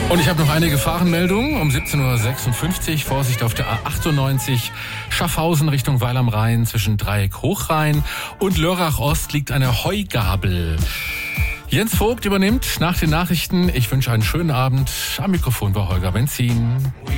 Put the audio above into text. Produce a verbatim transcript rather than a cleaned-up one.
Und ich habe noch eine Gefahrenmeldung um siebzehn Uhr sechsundfünfzig. Vorsicht auf der A achtundneunzig Schaffhausen Richtung Weil am Rhein zwischen Dreieck Hochrhein und Lörrach Ost liegt eine Heugabel. Jens Vogt übernimmt nach den Nachrichten. Ich wünsche einen schönen Abend. Am Mikrofon war Holger Benzin.